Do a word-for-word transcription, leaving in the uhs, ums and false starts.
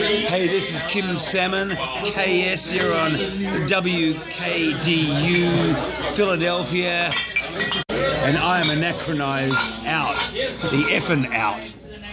Hey, this is Kim Salmon, K S here on W K D U, Philadelphia, and I am anachronized out, the effing out.